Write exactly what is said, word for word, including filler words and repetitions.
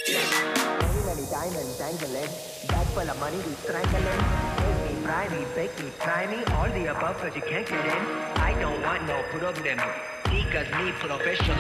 Many, many diamonds dangling. Bag full of money we strangling. Take me, fry me, bake me, try me. All the above cause you can't get in. I don't want no problem. Because me professional.